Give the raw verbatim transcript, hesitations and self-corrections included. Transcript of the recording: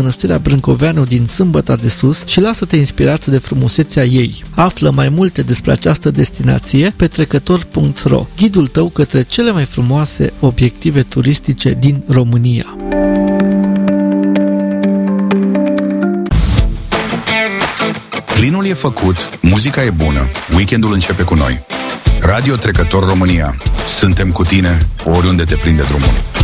Mănăstirea Brâncoveanu din Sâmbăta de Sus și lasă-te inspirați de frumusețea ei. Află mai multe despre această destinație pe trecător punct ro, ghidul tău către cele mai frumoase obiective turistice din România. Plinul e făcut, muzica e bună, weekendul începe cu noi. Radio Trecător România. Suntem cu tine oriunde te prinde drumul.